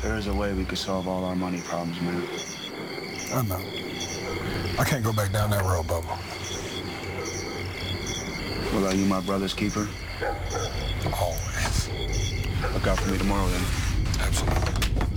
There is a way we could solve all our money problems, man. I know. I can't go back down that road, Bubba. Well, are you my brother's keeper? Always. Look out for me tomorrow, then. Absolutely.